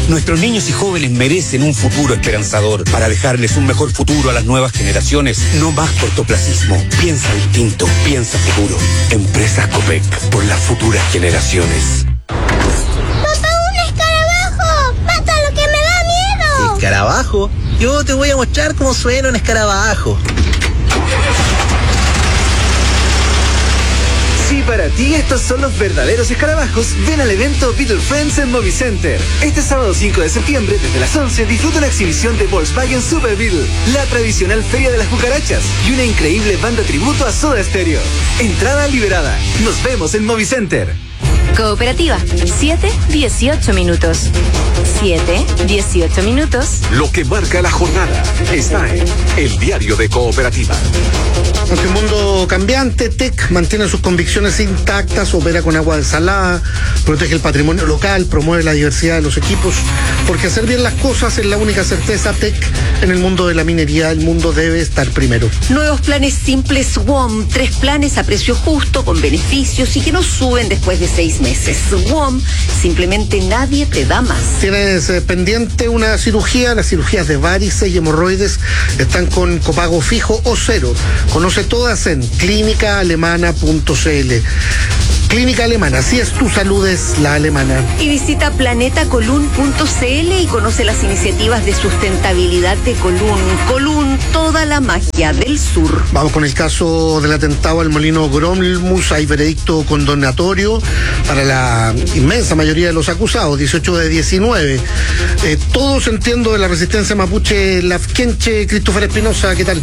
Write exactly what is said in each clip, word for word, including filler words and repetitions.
Nuestros niños y jóvenes merecen un futuro esperanzador. Para dejarles un mejor futuro a las nuevas generaciones, no más cortoplacismo. Piensa distinto, piensa futuro. Empresas Copec, por las futuras generaciones. ¡Papá, un escarabajo! ¡Mátalo, que me da miedo! ¿Escarabajo? Yo te voy a mostrar cómo suena un escarabajo. Si para ti estos son los verdaderos escarabajos, ven al evento Beetle Friends en Movicenter. Este sábado cinco de septiembre, desde las once, disfruta una exhibición de Volkswagen Super Beetle, la tradicional feria de las cucarachas y una increíble banda tributo a Soda Stereo. Entrada liberada. Nos vemos en Movicenter. Cooperativa, siete dieciocho minutos. siete dieciocho minutos. Lo que marca la jornada está en el diario de Cooperativa. Ante un mundo cambiante, T E C mantiene sus convicciones intactas, opera con agua desalada, protege el patrimonio local, promueve la diversidad de los equipos, porque hacer bien las cosas es la única certeza. T E C, en el mundo de la minería, el mundo debe estar primero. Nuevos planes simples W O M, tres planes a precio justo, con beneficios y que no suben después de seis meses. W O M, simplemente nadie te da más. Tienes eh, pendiente una cirugía, las cirugías de varices y hemorroides están con copago fijo o cero. Conoce todas en clínica alemana punto c l. Clínica Alemana, si es tu salud, es la alemana. Y visita planeta colún punto c l y conoce las iniciativas de sustentabilidad de Colún. Colún, toda la magia del sur. Vamos con el caso del atentado al molino Grolmus. Hay veredicto condenatorio para la inmensa mayoría de los acusados, dieciocho de diecinueve. Eh, todos entiendo de la resistencia mapuche lafkenche. Christopher Espinosa, ¿qué tal?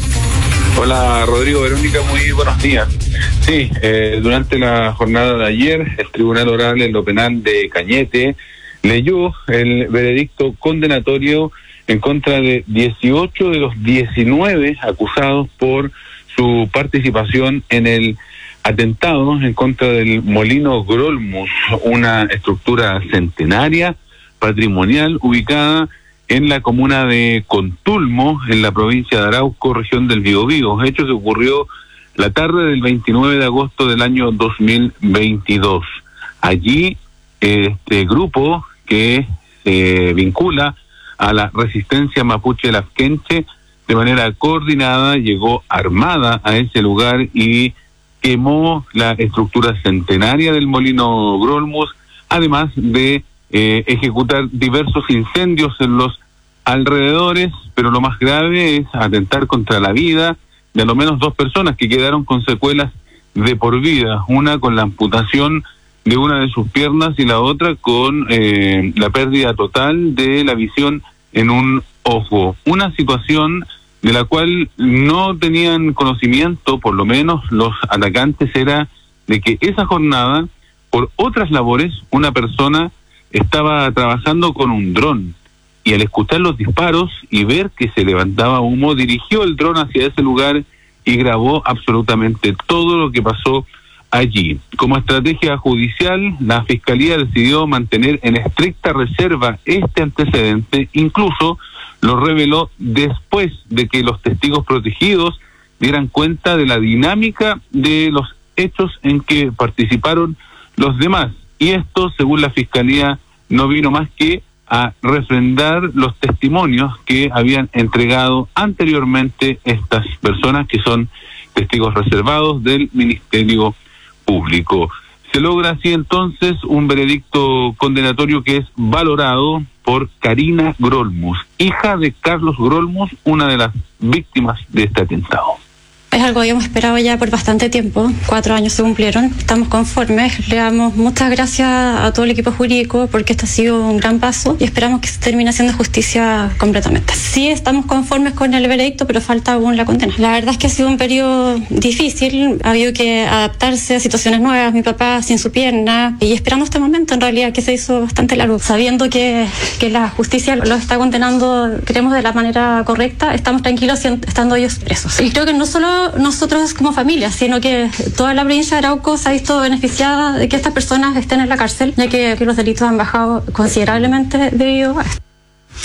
Hola Rodrigo, Verónica, muy buenos días. Sí, eh, durante la jornada de ayer, el Tribunal Oral en lo Penal de Cañete leyó el veredicto condenatorio en contra de dieciocho de los diecinueve acusados por su participación en el atentado en contra del molino Grolmus, una estructura centenaria, patrimonial, ubicada en la comuna de Contulmo, en la provincia de Arauco, región del Biobío, hecho que ocurrió la tarde del veintinueve de agosto del año dos mil veintidós. Allí, este grupo que se vincula a la resistencia mapuche lafkenche, de manera coordinada, llegó armada a ese lugar y quemó la estructura centenaria del molino Grolmus, además de eh, ejecutar diversos incendios en los alrededores, pero lo más grave es atentar contra la vida de al menos dos personas que quedaron con secuelas de por vida, una con la amputación de una de sus piernas y la otra con eh, la pérdida total de la visión en un ojo. Una situación de la cual no tenían conocimiento, por lo menos los atacantes, era de que esa jornada, por otras labores, una persona estaba trabajando con un dron y al escuchar los disparos y ver que se levantaba humo, dirigió el dron hacia ese lugar y grabó absolutamente todo lo que pasó allí. Como estrategia judicial, la Fiscalía decidió mantener en estricta reserva este antecedente, incluso lo reveló después de que los testigos protegidos dieran cuenta de la dinámica de los hechos en que participaron los demás. Y esto, según la Fiscalía, no vino más que a refrendar los testimonios que habían entregado anteriormente estas personas que son testigos reservados del Ministerio Público. Se logra así entonces un veredicto condenatorio que es valorado por Karina Grolmus, hija de Carlos Grolmus, una de las víctimas de este atentado. Es algo que habíamos esperado ya por bastante tiempo, cuatro años se cumplieron, estamos conformes, le damos muchas gracias a todo el equipo jurídico porque este ha sido un gran paso y esperamos que se termine haciendo justicia completamente. Sí estamos conformes con el veredicto, pero falta aún la condena. La verdad es que ha sido un periodo difícil, ha habido que adaptarse a situaciones nuevas, mi papá sin su pierna y esperando este momento en realidad que se hizo bastante largo. Sabiendo que, que la justicia los está condenando, creemos, de la manera correcta, estamos tranquilos estando ellos presos. Y creo que no solo nosotros como familia, sino que toda la provincia de Arauco se ha visto beneficiada de que estas personas estén en la cárcel, ya que los delitos han bajado considerablemente debido a esto.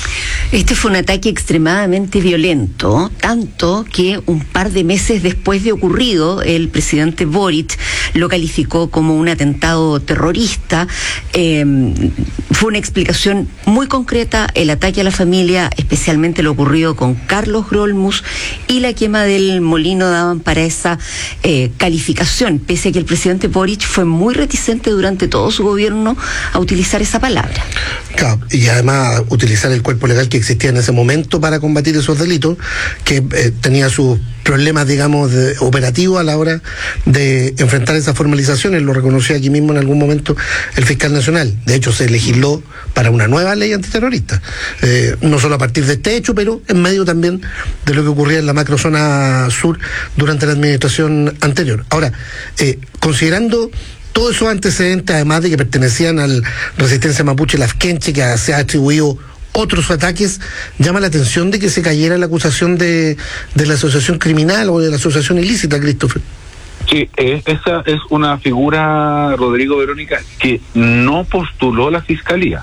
Este fue un ataque extremadamente violento, tanto que un par de meses después de ocurrido, el presidente Boric lo calificó como un atentado terrorista. Eh, fue una explicación muy concreta, el ataque a la familia, especialmente lo ocurrido con Carlos Grolmus, y la quema del molino daban para esa eh, calificación, pese a que el presidente Boric fue muy reticente durante todo su gobierno a utilizar esa palabra. Claro, y además utilizar el cuerpo legal que existía en ese momento para combatir esos delitos, que eh, tenía sus problemas, digamos, de, operativos a la hora de enfrentar esas formalizaciones. Lo reconoció aquí mismo en algún momento el fiscal nacional. De hecho, se legisló para una nueva ley antiterrorista, eh, no solo a partir de este hecho, pero en medio también de lo que ocurría en la macrozona sur durante la administración anterior. Ahora, eh, considerando todos esos antecedentes, además de que pertenecían al Resistencia Mapuche Lafkenche, que se ha atribuido otros ataques, llama la atención de que se cayera la acusación de, de la asociación criminal o de la asociación ilícita, Christopher. Sí, eh, esa es una figura, Rodrigo, Verónica, que no postuló la Fiscalía,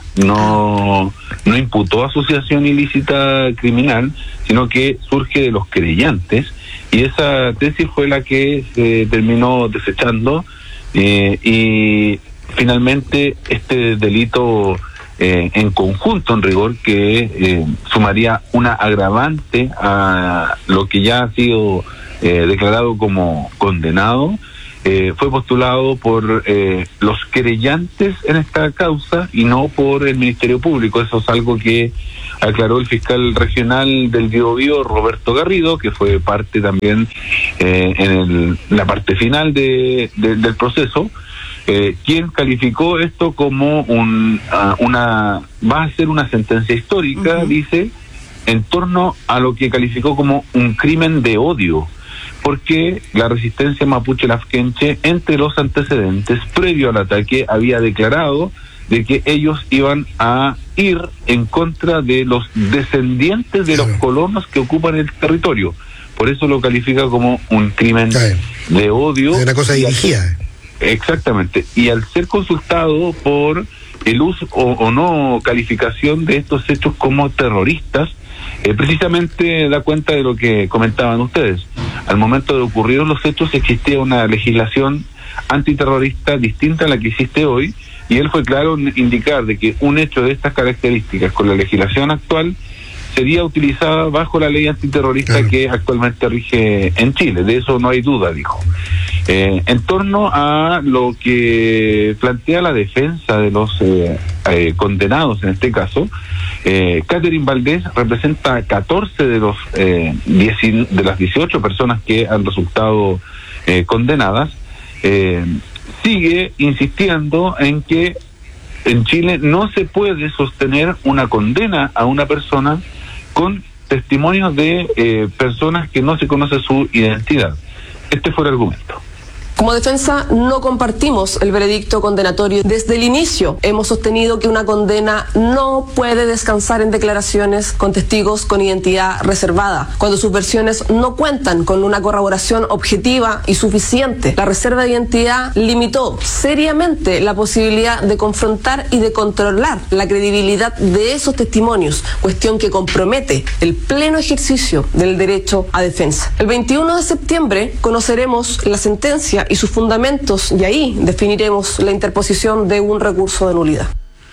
no, no imputó asociación ilícita criminal, sino que surge de los creyentes, y esa tesis fue la que se terminó desechando. Eh, y finalmente este delito eh, en conjunto, en rigor, que eh, sumaría una agravante a lo que ya ha sido eh, declarado como condenado, eh, fue postulado por eh, los querellantes en esta causa y no por el Ministerio Público. Eso es algo que aclaró el fiscal regional del Biobío, Roberto Garrido, que fue parte también eh, en el, la parte final de, de, del proceso, eh, quien calificó esto como un, uh, una, va a ser una sentencia histórica, uh-huh. dice, en torno a lo que calificó como un crimen de odio, porque la resistencia mapuche lafkenche, entre los antecedentes, previo al ataque, había declarado de que ellos iban a ir en contra de los descendientes de los colonos que ocupan el territorio. Por eso lo califica como un crimen de odio. Es una cosa dirigida. Exactamente. Y al ser consultado por el uso o, o no calificación de estos hechos como terroristas, eh, precisamente da cuenta de lo que comentaban ustedes. Al momento de ocurrir los hechos existía una legislación antiterrorista distinta a la que existe hoy, y él fue claro en indicar de que un hecho de estas características con la legislación actual sería utilizada bajo la ley antiterrorista claro. que actualmente rige en Chile. De eso no hay duda, dijo. Eh, en torno a lo que plantea la defensa de los eh, eh, condenados en este caso, eh, Catherine Valdés representa catorce de los eh, diez, de las dieciocho personas que han resultado eh, condenadas. Eh, sigue insistiendo en que en Chile no se puede sostener una condena a una persona con testimonios de eh, personas que no se conoce su identidad. Este fue el argumento. Como defensa no compartimos el veredicto condenatorio. Desde el inicio hemos sostenido que una condena no puede descansar en declaraciones con testigos con identidad reservada, cuando sus versiones no cuentan con una corroboración objetiva y suficiente. La reserva de identidad limitó seriamente la posibilidad de confrontar y de controlar la credibilidad de esos testimonios, cuestión que compromete el pleno ejercicio del derecho a defensa. El veintiuno de septiembre conoceremos la sentencia y sus fundamentos, y ahí definiremos la interposición de un recurso de nulidad.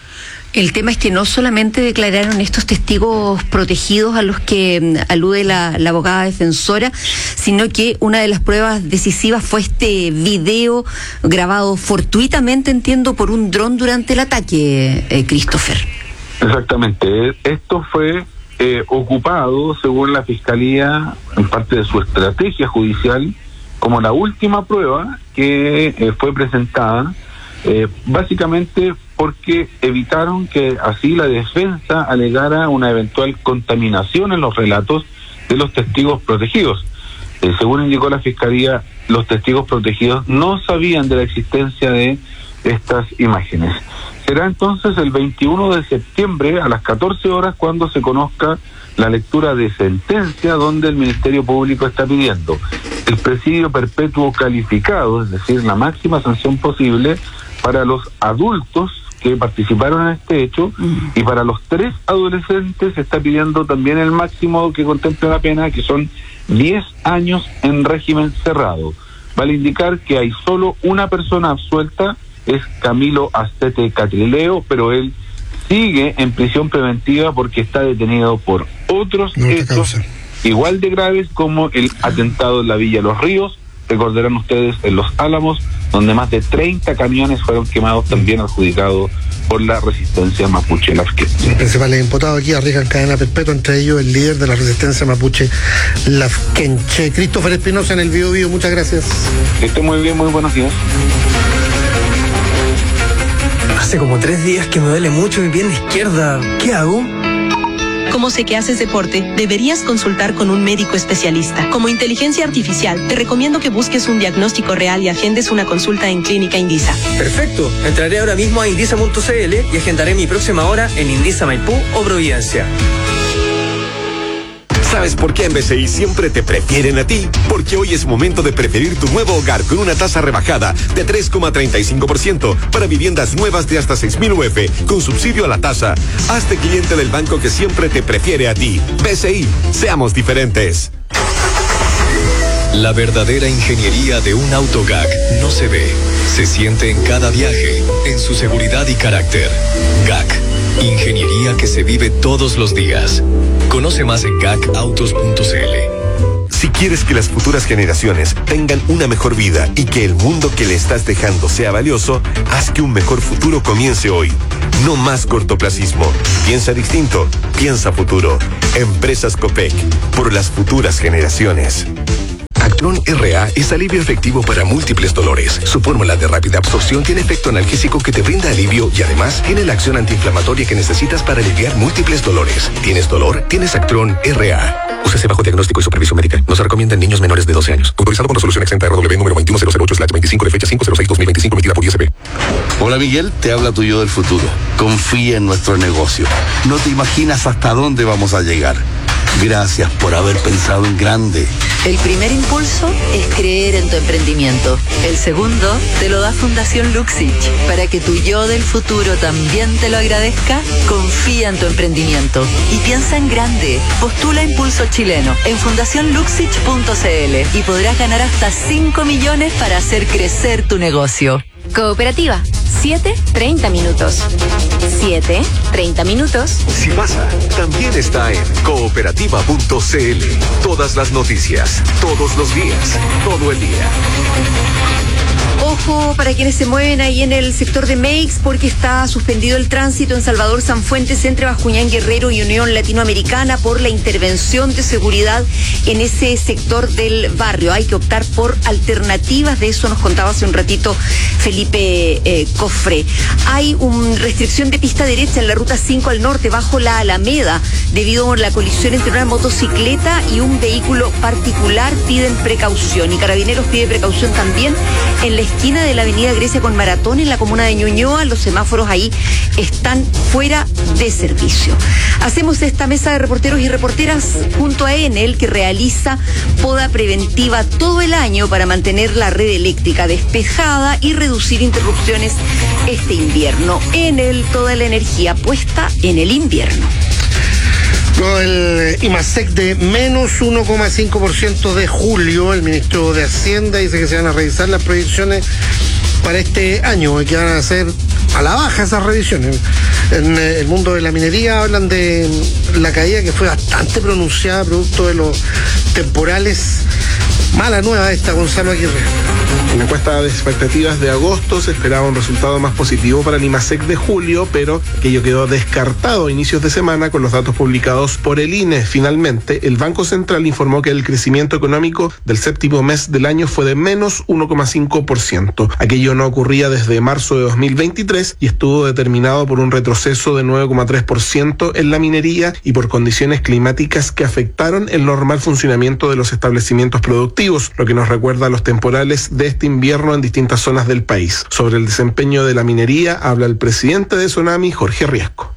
El tema es que no solamente declararon estos testigos protegidos a los que alude la, la abogada defensora, sino que una de las pruebas decisivas fue este video grabado fortuitamente, entiendo, por un dron durante el ataque, eh, Christopher. Exactamente. Esto fue eh, ocupado, según la Fiscalía, en parte de su estrategia judicial, como la última prueba que eh, fue presentada, eh, básicamente porque evitaron que así la defensa alegara una eventual contaminación en los relatos de los testigos protegidos. Eh, según indicó la Fiscalía, los testigos protegidos no sabían de la existencia de estas imágenes. Será entonces el veintiuno de septiembre a las catorce horas cuando se conozca la lectura de sentencia, donde el Ministerio Público está pidiendo el presidio perpetuo calificado, es decir, la máxima sanción posible para los adultos que participaron en este hecho, mm. y para los tres adolescentes se está pidiendo también el máximo que contempla la pena, que son diez años en régimen cerrado. Vale indicar que hay solo una persona absuelta, es Camilo Astete Catrileo, pero él sigue en prisión preventiva porque está detenido por otros no hechos igual de graves como el atentado en la Villa Los Ríos. Recordarán ustedes en Los Álamos, donde más de treinta camiones fueron quemados, también adjudicados por la resistencia mapuche lafkenche. Los principales imputados aquí arriesgan cadena perpetua, entre ellos el líder de la resistencia mapuche lafkenche. Christopher Espinosa en el Bio Bio, muchas gracias. Que esté muy bien, muy buenos días. Hace como tres días que me duele mucho mi pierna izquierda. ¿Qué hago? Como sé que haces deporte, deberías consultar con un médico especialista. Como inteligencia artificial, te recomiendo que busques un diagnóstico real y agendes una consulta en Clínica Indisa. Perfecto. Entraré ahora mismo a indisa punto c l y agendaré mi próxima hora en Indisa Maipú o Providencia. ¿Sabes por qué en B C I siempre te prefieren a ti? Porque hoy es momento de preferir tu nuevo hogar con una tasa rebajada de tres coma treinta y cinco por ciento para viviendas nuevas de hasta seis mil U F con subsidio a la tasa. Hazte cliente del banco que siempre te prefiere a ti. B C I, seamos diferentes. La verdadera ingeniería de un auto G A C no se ve, se siente en cada viaje, en su seguridad y carácter. G A C, ingeniería que se vive todos los días. Conoce más en gacautos punto c l. Si quieres que las futuras generaciones tengan una mejor vida y que el mundo que le estás dejando sea valioso, haz que un mejor futuro comience hoy. No más cortoplacismo. Piensa distinto, piensa futuro. Empresas Copec, por las futuras generaciones. Actron R A es alivio efectivo para múltiples dolores. Su fórmula de rápida absorción tiene efecto analgésico que te brinda alivio y además tiene la acción antiinflamatoria que necesitas para aliviar múltiples dolores. ¿Tienes dolor? Tienes Actron R A. Úsese bajo diagnóstico y supervisión médica. No se recomienda en niños menores de doce años. Autorizado con resolución exenta R W número veintiuno cero cero ocho slash veinticinco de fecha cinco cero seis dos mil veinticinco emitida por I S P. Hola Miguel, te habla tu yo del futuro. Confía en nuestro negocio. No te imaginas hasta dónde vamos a llegar. Gracias por haber pensado en grande. El primer impulso es creer en tu emprendimiento. El segundo te lo da Fundación Luxich. Para que tu yo del futuro también te lo agradezca, confía en tu emprendimiento y piensa en grande. Postula Impulso Chileno en fundación luxich punto c l y podrás ganar hasta cinco millones para hacer crecer tu negocio. Cooperativa, siete treinta minutos. siete treinta minutos. Si pasa, también está en cooperativa punto c l. Todas las noticias, todos los días, todo el día. Ojo para quienes se mueven ahí en el sector de Meix, porque está suspendido el tránsito en Salvador Sanfuentes entre Bascuñán Guerrero y Unión Latinoamericana por la intervención de seguridad en ese sector del barrio. Hay que optar por alternativas, de eso nos contaba hace un ratito Felipe eh, Cofre. Hay una restricción de pista derecha en la ruta cinco al norte bajo la Alameda debido a la colisión entre una motocicleta y un vehículo particular. Piden precaución y Carabineros pide precaución también en la esquina de la avenida Grecia con Maratón en la comuna de Ñuñoa. Los semáforos ahí están fuera de servicio. Hacemos esta mesa de reporteros y reporteras junto a Enel, que realiza poda preventiva todo el año para mantener la red eléctrica despejada y reducir interrupciones este invierno. Enel, toda la energía puesta en el invierno. No, el IMASEC de menos uno coma cinco por ciento de julio. El ministro de Hacienda dice que se van a revisar las proyecciones para este año y que van a ser a la baja esas revisiones. En el mundo de la minería hablan de la caída que fue bastante pronunciada producto de los temporales. Mala nueva esta, Gonzalo Aguirre. En la encuesta de expectativas de agosto se esperaba un resultado más positivo para el IMASEC de julio, pero aquello quedó descartado a inicios de semana con los datos publicados por el I N E. Finalmente, el Banco Central informó que el crecimiento económico del séptimo mes del año fue de menos uno coma cinco por ciento. Aquello no ocurría desde marzo de dos mil veintitrés y estuvo determinado por un retroceso de nueve coma tres por ciento en la minería y por condiciones climáticas que afectaron el normal funcionamiento de los establecimientos productivos, lo que nos recuerda a los temporales de este invierno en distintas zonas del país. Sobre el desempeño de la minería habla el presidente de Sonami, Jorge Riesco.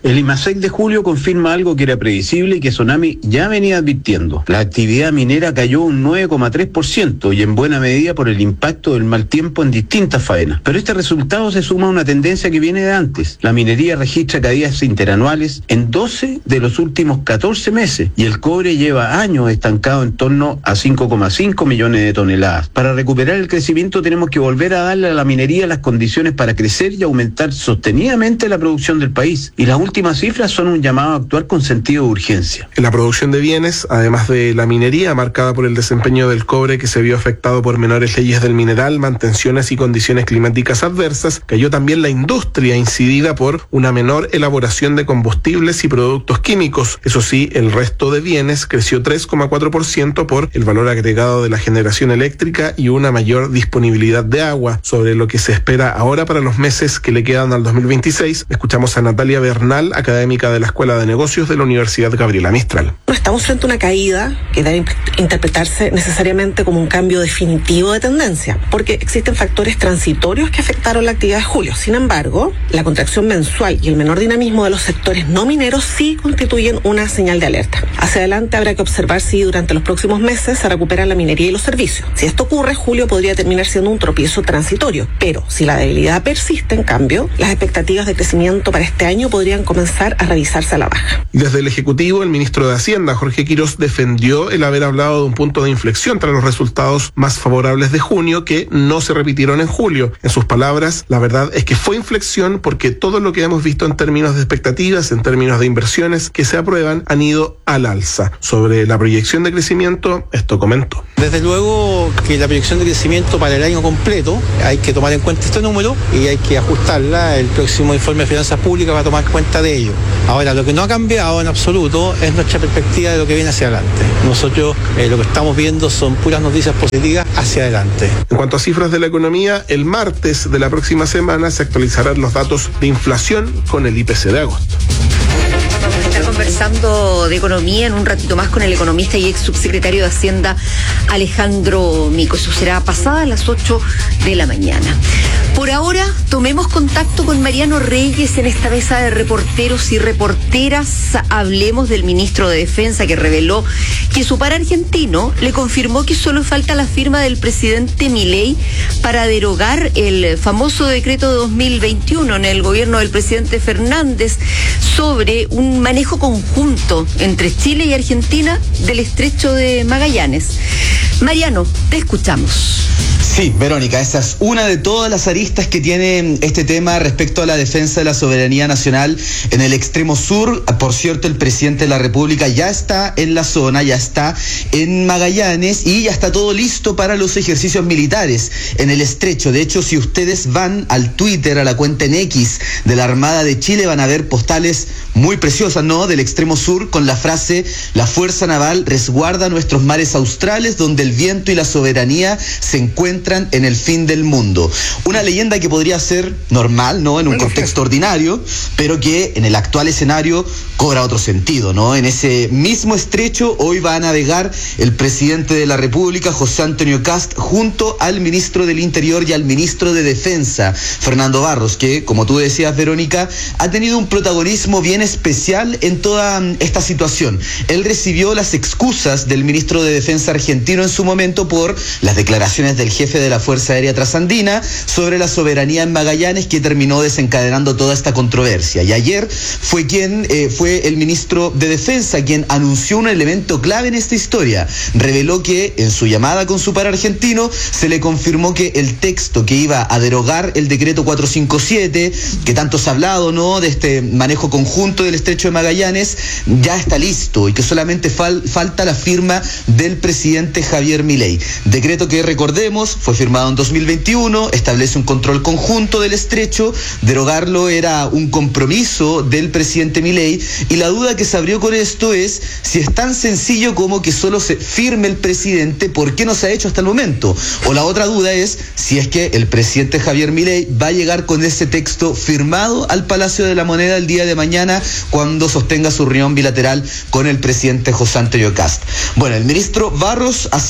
El IMASEC de julio confirma algo que era previsible y que Sonami ya venía advirtiendo. La actividad minera cayó un nueve coma tres por ciento y en buena medida por el impacto del mal tiempo en distintas faenas. Pero este resultado se suma a una tendencia que viene de antes. La minería registra caídas interanuales en doce de los últimos catorce meses y el cobre lleva años estancado en torno a cinco coma cinco millones de toneladas. Para recuperar el crecimiento tenemos que volver a darle a la minería las condiciones para crecer y aumentar sostenidamente la producción del país. Y las últimas cifras son un llamado a actuar con sentido de urgencia. En la producción de bienes, además de la minería marcada por el desempeño del cobre que se vio afectado por menores leyes del mineral, mantenciones y condiciones climáticas adversas, cayó también la industria incidida por una menor elaboración de combustibles y productos químicos. Eso sí, el resto de bienes creció tres coma cuatro por ciento por el valor agregado de la generación eléctrica y una mayor disponibilidad de agua. Sobre lo que se espera ahora para los meses que le quedan al dos mil veintiséis, escuchamos a Natalia Bernal, académica de la Escuela de Negocios de la Universidad Gabriela Mistral. No estamos frente a una caída que debe interpretarse necesariamente como un cambio definitivo de tendencia, porque existen factores transitorios que afectaron la actividad de julio. Sin embargo, la contracción mensual y el menor dinamismo de los sectores no mineros sí constituyen una señal de alerta. Hacia adelante habrá que observar si durante los próximos meses se recuperan la minería y los servicios. Si esto ocurre, julio podría terminar siendo un tropiezo transitorio, pero si la debilidad persiste, en cambio, las expectativas de crecimiento para este año podrían comenzar a revisarse a la baja. Desde el Ejecutivo, el ministro de Hacienda, Jorge Quirós, defendió el haber hablado de un punto de inflexión tras los resultados más favorables de junio que no se repitieron en julio. En sus palabras, la verdad es que fue inflexión porque todo lo que hemos visto en términos de expectativas, en términos de inversiones que se aprueban, han ido al alza. Sobre la proyección de crecimiento, esto comentó. Desde luego que la proyección de crecimiento para el año completo hay que tomar en cuenta este número y hay que ajustarla. El próximo informe de finanzas públicas va a tomar cuenta de ello. Ahora, lo que no ha cambiado en absoluto es nuestra perspectiva de lo que viene hacia adelante. Nosotros eh, lo que estamos viendo son puras noticias positivas hacia adelante. En cuanto a cifras de la economía, el martes de la próxima semana se actualizarán los datos de inflación con el I P C de agosto. Vamos a estar conversando de economía en un ratito más con el economista y ex subsecretario de Hacienda Alejandro Mico. Eso será pasada a las ocho de la mañana. Por ahora, tomemos contacto con Mariano Reyes en esta mesa de reporteros y reporteras. Hablemos del ministro de Defensa que reveló que su par argentino le confirmó que solo falta la firma del presidente Milei para derogar el famoso decreto de dos mil veintiuno en el gobierno del presidente Fernández sobre un manejo conjunto entre Chile y Argentina del estrecho de Magallanes. Mariano, te escuchamos. Sí, Verónica, esa es una de todas las aristas que tiene este tema respecto a la defensa de la soberanía nacional en el extremo sur. Por cierto, el presidente de la República ya está en la zona, ya está en Magallanes y ya está todo listo para los ejercicios militares en el estrecho. De hecho, si ustedes van al Twitter, a la cuenta en X de la Armada de Chile, van a ver postales muy preciosas, ¿no?, del extremo sur con la frase: la Fuerza Naval resguarda nuestros mares australes donde el viento y la soberanía se encuentran en el fin del mundo. Una leyenda que podría ser normal, ¿no?, en un contexto ordinario, pero que en el actual escenario cobra otro sentido, ¿no? En ese mismo estrecho hoy va a navegar el presidente de la República, José Antonio Kast, junto al ministro del Interior y al ministro de Defensa, Fernando Barros, que, como tú decías, Verónica, ha tenido un protagonismo bien especial en toda esta situación. Él recibió las excusas del ministro de Defensa argentino en su momento por las declaraciones del jefe de la Fuerza Aérea Trasandina sobre la soberanía en Magallanes, que terminó desencadenando toda esta controversia. Y ayer fue quien eh, fue el ministro de Defensa quien anunció un elemento clave en esta historia. Reveló que en su llamada con su par argentino se le confirmó que el texto que iba a derogar el decreto cuatrocientos cincuenta y siete, que tanto se ha hablado, ¿no?, de este manejo conjunto del estrecho de Magallanes, ya está listo y que solamente fal- falta la firma del presidente Javier Milei. Decreto que, recordemos, fue firmado en dos mil veintiuno, establece un control conjunto del estrecho. Derogarlo era un compromiso del presidente Milei y la duda que se abrió con esto es si es tan sencillo como que solo se firme el presidente, ¿por qué no se ha hecho hasta el momento? O la otra duda es si es que el presidente Javier Milei va a llegar con ese texto firmado al Palacio de la Moneda el día de mañana cuando sostenga su reunión bilateral con el presidente José Antonio Kast. Bueno, el ministro Barros ha sido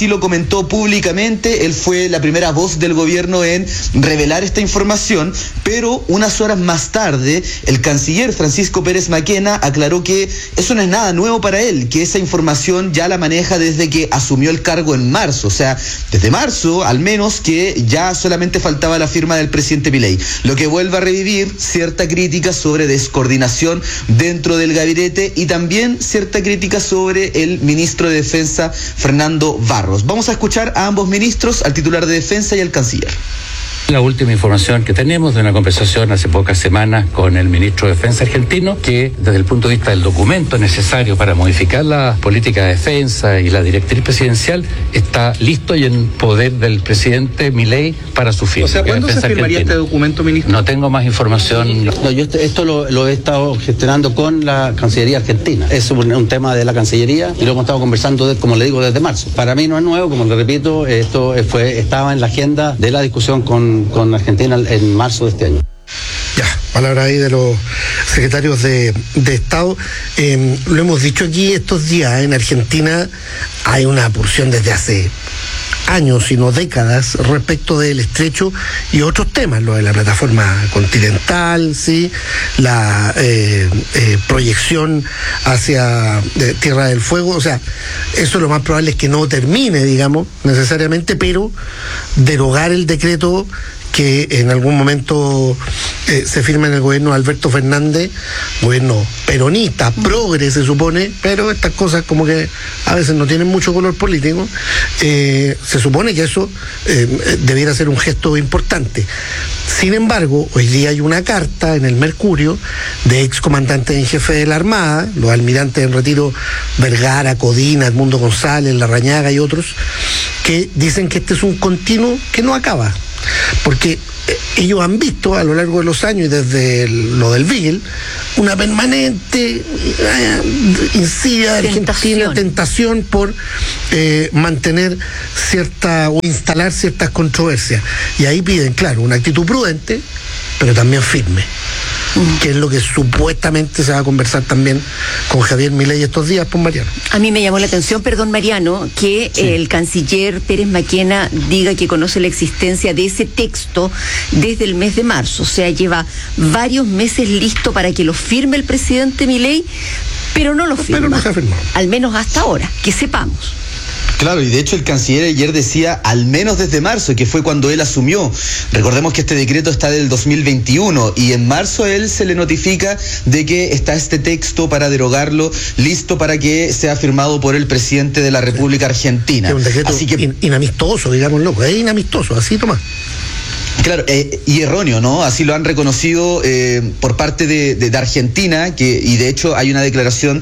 así lo comentó públicamente. Él fue la primera voz del gobierno en revelar esta información, pero unas horas más tarde el canciller Francisco Pérez Maquena aclaró que eso no es nada nuevo para él, que esa información ya la maneja desde que asumió el cargo en marzo, o sea, desde marzo al menos, que ya solamente faltaba la firma del presidente Milei, lo que vuelve a revivir cierta crítica sobre descoordinación dentro del gabinete y también cierta crítica sobre el ministro de Defensa, Fernando Barros. Vamos a escuchar a ambos ministros, al titular de Defensa y al canciller. La última información que tenemos de una conversación hace pocas semanas con el ministro de Defensa argentino, que desde el punto de vista del documento necesario para modificar la política de defensa y la directriz presidencial está listo y en poder del presidente Milei para su firma. O sea, ¿cuándo se firmaría este documento, ministro? No tengo más información. No, yo este, esto lo, lo he estado gestionando con la Cancillería Argentina. Es un, un tema de la Cancillería y lo hemos estado conversando, de, como le digo, desde marzo. Para mí no es nuevo, como le repito, esto fue estaba en la agenda de la discusión con con Argentina en marzo de este año. Ya, palabra ahí de los secretarios de, de Estado. Eh, lo hemos dicho aquí estos días, en Argentina hay una pulsión desde hace años, sino décadas, respecto del estrecho y otros temas, lo de la plataforma continental, sí, la eh, eh, proyección hacia eh, Tierra del Fuego. O sea, eso lo más probable es que no termine, digamos, necesariamente, pero derogar el decreto que en algún momento eh, se firma en el gobierno de Alberto Fernández, gobierno peronista, progre se supone, pero estas cosas como que a veces no tienen mucho color político. Eh, se supone que eso eh, debiera ser un gesto importante. Sin embargo, hoy día hay una carta en el Mercurio de excomandantes en jefe de la Armada, los almirantes en retiro Vergara, Codina, Edmundo González, Larrañaga y otros, que dicen que este es un continuo que no acaba. Porque ellos han visto a lo largo de los años y desde el, lo del Beagle una permanente eh, insidia de Argentina, tentación, tentación por eh, mantener cierta o instalar ciertas controversias. Y ahí piden, claro, una actitud prudente, pero también firme, mm. que es lo que supuestamente se va a conversar también con Javier Milei estos días, por Mariano. A mí me llamó la atención, perdón Mariano, que sí. el canciller Pérez Maquena diga que conoce la existencia de ese texto desde el mes de marzo, o sea, lleva varios meses listo para que lo firme el presidente Milei, pero no lo firma, pero no se ha firmado, al menos hasta ahora, que sepamos. Claro, y de hecho el canciller ayer decía al menos desde marzo, que fue cuando él asumió. Recordemos que este decreto está del dos mil veintiuno y en marzo a él se le notifica de que está este texto para derogarlo, listo para que sea firmado por el presidente de la República Argentina. Es un decreto así que in, inamistoso, digámoslo, es inamistoso, así nomás. Claro, eh, y erróneo, ¿no? Así lo han reconocido eh, por parte de, de, de Argentina, que y de hecho hay una declaración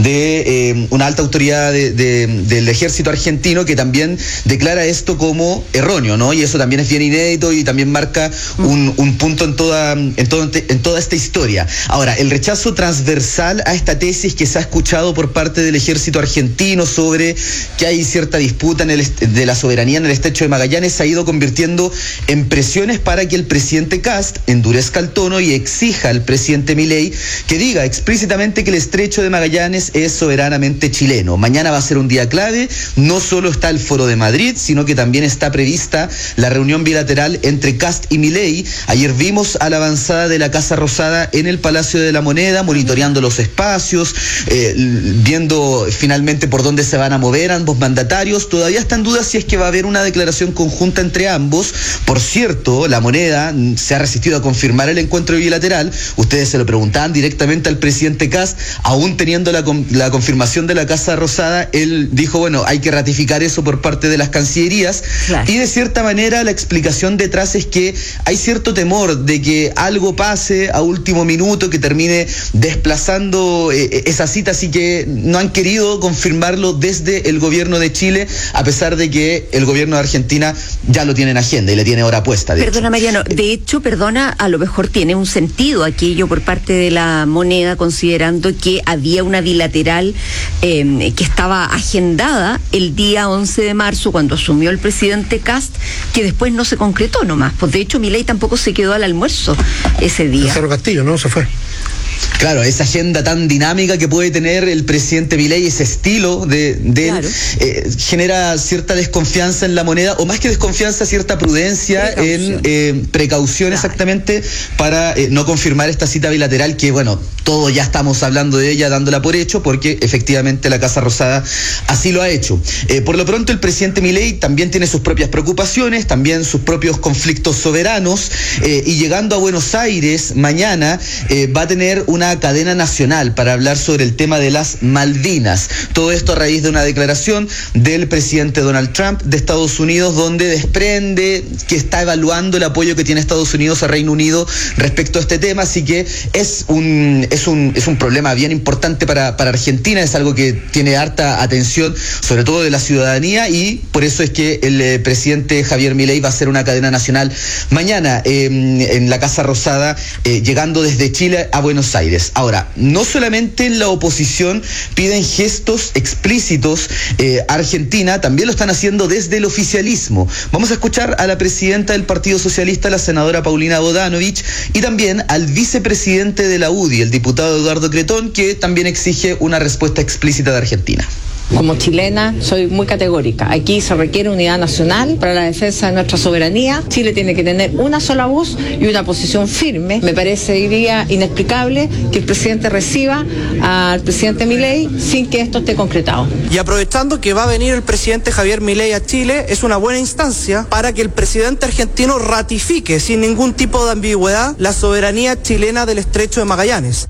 de eh, una alta autoridad de, de, del ejército argentino que también declara esto como erróneo, ¿no? Y eso también es bien inédito y también marca un, un punto en toda, en, todo, en toda esta historia. Ahora, el rechazo transversal a esta tesis que se ha escuchado por parte del ejército argentino sobre que hay cierta disputa en el, de la soberanía en el estrecho de Magallanes se ha ido convirtiendo en presión para que el presidente Kast endurezca el tono y exija al presidente Milei que diga explícitamente que el estrecho de Magallanes es soberanamente chileno. Mañana va a ser un día clave, no solo está el Foro de Madrid, sino que también está prevista la reunión bilateral entre Kast y Milei. Ayer vimos a la avanzada de la Casa Rosada en el Palacio de la Moneda, monitoreando los espacios, eh, viendo finalmente por dónde se van a mover ambos mandatarios. Todavía está en duda si es que va a haber una declaración conjunta entre ambos. Por cierto, la Moneda se ha resistido a confirmar el encuentro bilateral. Ustedes se lo preguntaban directamente al presidente Kast, aún teniendo la, la confirmación de la Casa Rosada, él dijo, bueno, hay que ratificar eso por parte de las cancillerías. Claro. Y de cierta manera la explicación detrás es que hay cierto temor de que algo pase a último minuto, que termine desplazando eh, esa cita, así que no han querido confirmarlo desde el gobierno de Chile, a pesar de que el gobierno de Argentina ya lo tiene en agenda y le tiene hora puesta. Perdona Mariano, de hecho, perdona, a lo mejor tiene un sentido aquello por parte de la Moneda, considerando que había una bilateral eh, que estaba agendada el día once de marzo cuando asumió el presidente Kast, que después no se concretó nomás, pues de hecho Milei tampoco se quedó al almuerzo ese día. Cerro Castillo, ¿no? Se fue. Claro, esa agenda tan dinámica que puede tener el presidente Milei, ese estilo de, de claro. él, eh, genera cierta desconfianza en la moneda, o más que desconfianza, cierta prudencia precaución. en eh, precaución claro. exactamente para eh, no confirmar esta cita bilateral que, bueno, todos ya estamos hablando de ella, dándola por hecho, porque efectivamente la Casa Rosada así lo ha hecho. Eh, por lo pronto, el presidente Milei también tiene sus propias preocupaciones, también sus propios conflictos soberanos, eh, y llegando a Buenos Aires mañana eh, va a tener una cadena nacional para hablar sobre el tema de las Malvinas. Todo esto a raíz de una declaración del presidente Donald Trump de Estados Unidos, donde desprende que está evaluando el apoyo que tiene Estados Unidos a Reino Unido respecto a este tema, así que es un es un es un problema bien importante para, para Argentina, es algo que tiene harta atención, sobre todo de la ciudadanía, y por eso es que el eh, presidente Javier Milei va a hacer una cadena nacional mañana eh, en la Casa Rosada, eh, llegando desde Chile a Buenos Aires. Ahora, no solamente en la oposición piden gestos explícitos eh, a Argentina, también lo están haciendo desde el oficialismo. Vamos a escuchar a la presidenta del Partido Socialista, la senadora Paulina Bodanovich, y también al vicepresidente de la U D I, el diputado Eduardo Cretón, que también exige una respuesta explícita de Argentina. Como chilena soy muy categórica. Aquí se requiere unidad nacional para la defensa de nuestra soberanía. Chile tiene que tener una sola voz y una posición firme. Me parecería inexplicable que el presidente reciba al presidente Milei sin que esto esté concretado. Y aprovechando que va a venir el presidente Javier Milei a Chile, es una buena instancia para que el presidente argentino ratifique sin ningún tipo de ambigüedad la soberanía chilena del Estrecho de Magallanes.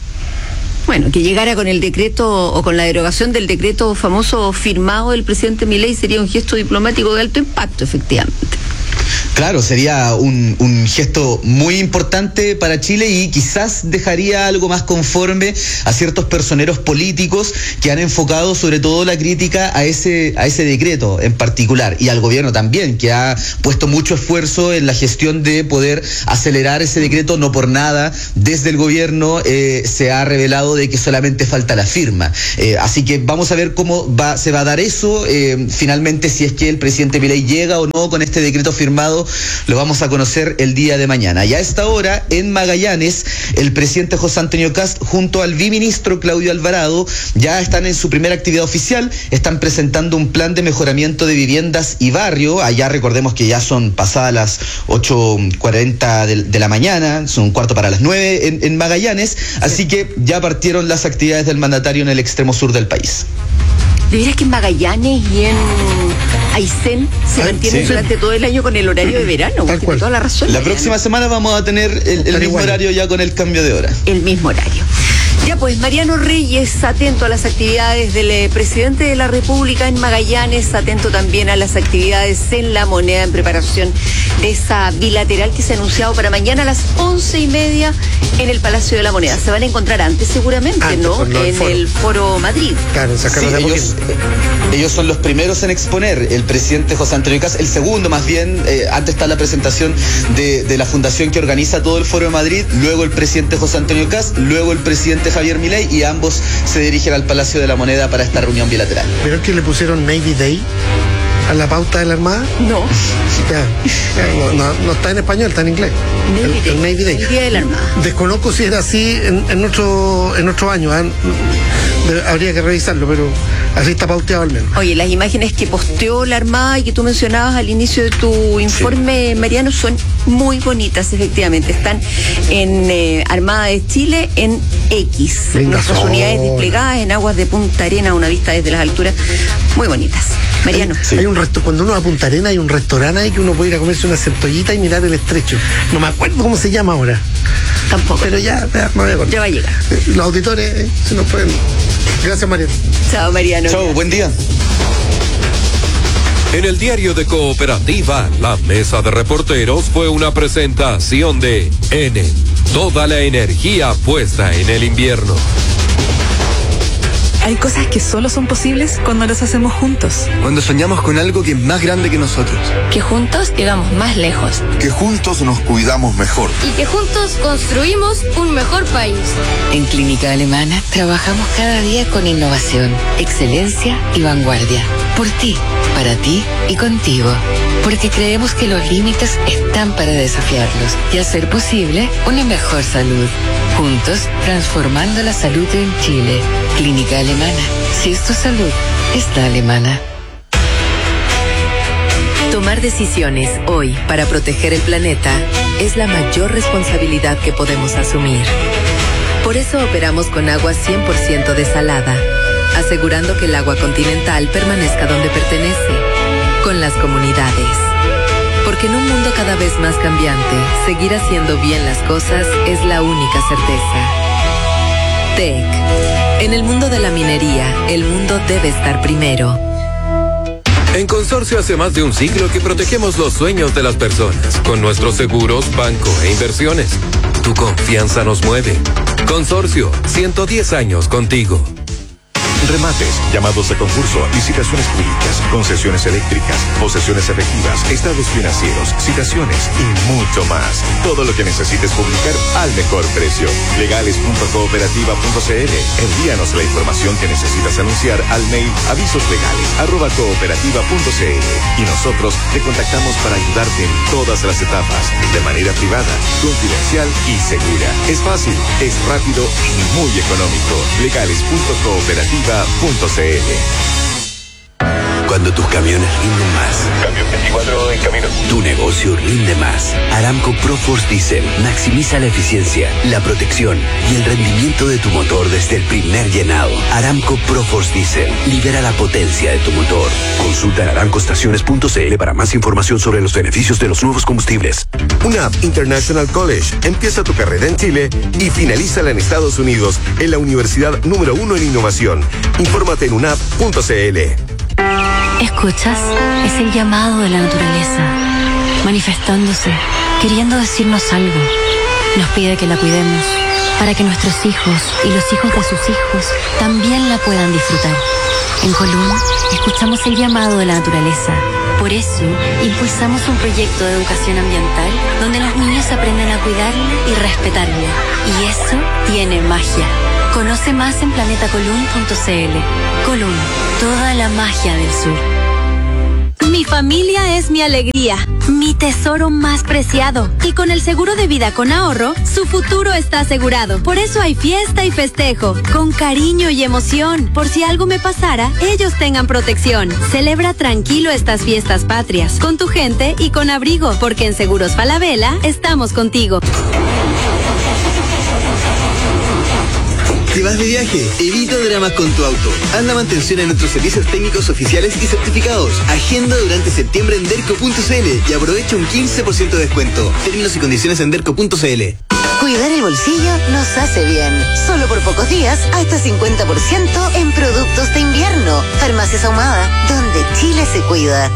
Bueno, que llegara con el decreto o con la derogación del decreto famoso firmado del presidente Milei sería un gesto diplomático de alto impacto, efectivamente. Claro, sería un, un gesto muy importante para Chile y quizás dejaría algo más conforme a ciertos personeros políticos que han enfocado sobre todo la crítica a ese, a ese decreto en particular, y al gobierno también, que ha puesto mucho esfuerzo en la gestión de poder acelerar ese decreto. No por nada, desde el gobierno eh, se ha revelado de que solamente falta la firma. Eh, así que vamos a ver cómo va, se va a dar eso, eh, finalmente, si es que el presidente Milei llega o no con este decreto firmado, lo vamos a conocer el día de mañana. Y a esta hora, en Magallanes, el presidente José Antonio Kast junto al viceministro Claudio Alvarado ya están en su primera actividad oficial, están presentando un plan de mejoramiento de viviendas y barrio. Allá recordemos que ya son pasadas las ocho cuarenta de, de la mañana, son un cuarto para las nueve en, en Magallanes, así que ya partieron las actividades del mandatario en el extremo sur del país. ¿De veras que en Magallanes y en Aysén se ah, mantienen sí. durante todo el año con el horario de verano? Tiene toda la razón. La próxima semana vamos a tener el, el mismo horario ya con el cambio de hora. El mismo horario. Ya pues, Mariano Reyes, atento a las actividades del eh, presidente de la República en Magallanes, atento también a las actividades en La Moneda en preparación de esa bilateral que se ha anunciado para mañana a las once y media en el Palacio de la Moneda. Se van a encontrar antes seguramente, antes, ¿no? En el foro. el Foro Madrid. Claro, sí, de ellos, ellos son los primeros en exponer, el presidente José Antonio Kast, el segundo más bien, eh, antes está la presentación de, de la fundación que organiza todo el Foro de Madrid, luego el presidente José Antonio Kast, luego el presidente Javier Milei, y ambos se dirigen al Palacio de la Moneda para esta reunión bilateral. ¿Pero que le pusieron Navy Day a la pauta de la Armada? No. Ya, ya, no, no, no está en español, está en inglés. Navy el, Day. El Navy Day. El Día de la Armada. Desconozco si era así en, en, otro, en otro año. ¿eh? Habría que revisarlo, pero así está pauteado al menos. Oye, las imágenes que posteó la Armada y que tú mencionabas al inicio de tu informe, sí. Mariano, son muy bonitas, efectivamente. Están en eh, Armada de Chile en X. Venga, nuestras sola. unidades desplegadas en aguas de Punta Arena, una vista desde las alturas muy bonitas. Mariano. Hay, sí. hay un resto, cuando uno va a Punta Arena hay un restaurante ahí que uno puede ir a comerse una centollita y mirar el estrecho. No me acuerdo cómo se llama ahora. Tampoco. Pero ya, ya, me voy a acordar. Ya va a llegar. Los auditores eh, se nos pueden. Gracias, Mariano. Chao, Mariano. Chao, buen día. En el diario de Cooperativa, la mesa de reporteros fue una presentación de N, toda la energía puesta en el invierno. Hay cosas que solo son posibles cuando las hacemos juntos. Cuando soñamos con algo que es más grande que nosotros. Que juntos llegamos más lejos. Que juntos nos cuidamos mejor. Y que juntos construimos un mejor país. En Clínica Alemana trabajamos cada día con innovación, excelencia y vanguardia. Por ti, para ti y contigo. Porque creemos que los límites están para desafiarlos y hacer posible una mejor salud. Juntos, transformando la salud en Chile. Clínica Alemana. Si es tu salud, es la alemana. Tomar decisiones hoy para proteger el planeta es la mayor responsabilidad que podemos asumir. Por eso operamos con agua cien por ciento desalada, asegurando que el agua continental permanezca donde pertenece, con las comunidades. Porque en un mundo cada vez más cambiante, seguir haciendo bien las cosas es la única certeza. T E C. En el mundo de la minería, el mundo debe estar primero. En Consorcio hace más de un siglo que protegemos los sueños de las personas con nuestros seguros, banco e inversiones. Tu confianza nos mueve. Consorcio, ciento diez años contigo. Remates, llamados a concurso, licitaciones públicas, concesiones eléctricas, posesiones efectivas, estados financieros, citaciones y mucho más. Todo lo que necesites publicar al mejor precio. legales punto cooperativa punto c l. Envíanos la información que necesitas anunciar al mail avisoslegales arroba cooperativa punto c l y nosotros te contactamos para ayudarte en todas las etapas, de manera privada, confidencial y segura. Es fácil, es rápido y muy económico. legales punto cooperativa punto c l. Cuando tus camiones rinden más. Camión veinticuatro en camino. Tu negocio rinde más. Aramco ProForce Diesel maximiza la eficiencia, la protección y el rendimiento de tu motor desde el primer llenado. Aramco ProForce Diesel libera la potencia de tu motor. Consulta en aramco estaciones punto c l para más información sobre los beneficios de los nuevos combustibles. U N A P International College. Empieza tu carrera en Chile y finalízala en Estados Unidos en la universidad número uno en innovación. Infórmate en u n a p punto c l. ¿Escuchas? Es el llamado de la naturaleza, manifestándose, queriendo decirnos algo. Nos pide que la cuidemos, para que nuestros hijos y los hijos de sus hijos también la puedan disfrutar. En Colún, escuchamos el llamado de la naturaleza. Por eso, impulsamos un proyecto de educación ambiental donde los niños aprenden a cuidarla y respetarla. Y eso tiene magia. Conoce más en planeta colún punto c l. Colún, toda la magia del sur. Mi familia es mi alegría, mi tesoro más preciado. Y con el seguro de vida con ahorro, su futuro está asegurado. Por eso hay fiesta y festejo, con cariño y emoción. Por si algo me pasara, ellos tengan protección. Celebra tranquilo estas fiestas patrias, con tu gente y con abrigo, porque en Seguros Falabella estamos contigo. ¿Te vas de viaje? Evita dramas con tu auto. Haz la mantención en nuestros servicios técnicos oficiales y certificados. Agenda durante septiembre en derco punto c l y aprovecha un quince por ciento de descuento. Términos y condiciones en derco punto c l. Cuidar el bolsillo nos hace bien. Solo por pocos días, hasta cincuenta por ciento en productos de invierno. Farmacias Ahumada, donde Chile se cuida.